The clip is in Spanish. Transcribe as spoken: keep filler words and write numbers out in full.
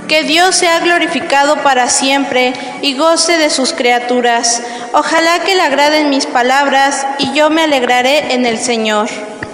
Que Dios sea glorificado para siempre y goce de sus criaturas. Ojalá que le agraden mis palabras y yo me alegraré en el Señor.